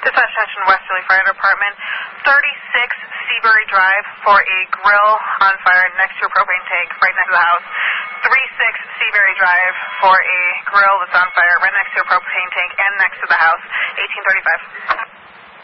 Dispatch attention, Westerly Fire Department. 36 Seabury Drive for a grill on fire next to a propane tank right next to the house. 36 Seabury Drive for a grill that's on fire right next to a propane tank and next to the house. 1835.